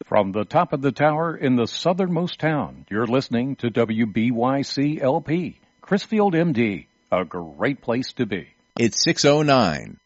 From the top of the tower in the southernmost town, you're listening to WBYC-LP, Chrisfield, MD, a great place to be. It's 6:09.